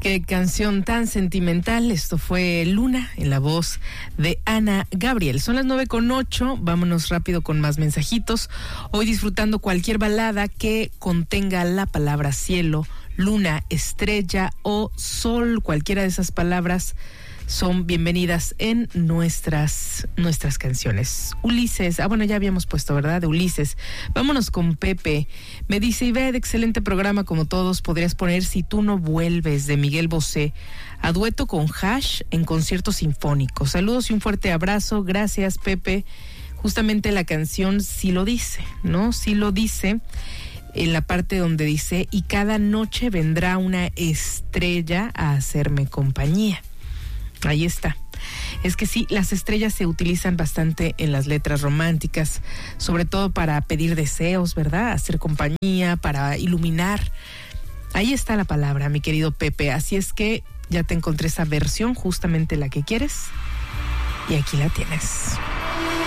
Qué canción tan sentimental. Esto fue Luna en la voz de Ana Gabriel. Son las 9:08. Vámonos rápido con más mensajitos. Hoy disfrutando cualquier balada que contenga la palabra cielo, luna, estrella o sol. Cualquiera de esas palabras son bienvenidas en nuestras canciones. Ulises, bueno, ya habíamos puesto, ¿verdad? De Ulises. Vámonos con Pepe. Me dice, Ivette, excelente programa como todos. Podrías poner Si tú no vuelves, de Miguel Bosé, a dueto con Hash en concierto sinfónico. Saludos y un fuerte abrazo. Gracias, Pepe. Justamente la canción sí lo dice, ¿no? Sí lo dice en la parte donde dice, y cada noche vendrá una estrella a hacerme compañía. Ahí está. Es que sí, las estrellas se utilizan bastante en las letras románticas, sobre todo para pedir deseos, ¿verdad? Hacer compañía, para iluminar. Ahí está la palabra, mi querido Pepe. Así es que ya te encontré esa versión, justamente la que quieres, y aquí la tienes.